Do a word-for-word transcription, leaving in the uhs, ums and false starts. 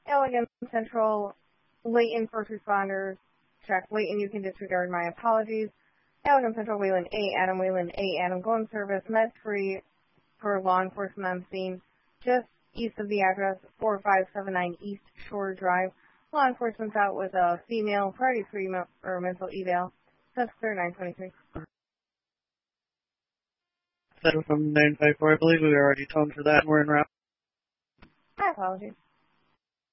Elegant Central, Layton first responders, check. Layton, you can disregard my apologies. Elegant Central, Wayland eight, Adam Wayland eight, Adam going service, med free for law enforcement on scene, just east of the address, four five seven nine East Shore Drive. Law enforcement's out with a female, priority three or mental eval. That's clear, nine twenty-three. seven from nine five four, I believe we were already toned for that. We're in route. My apologies.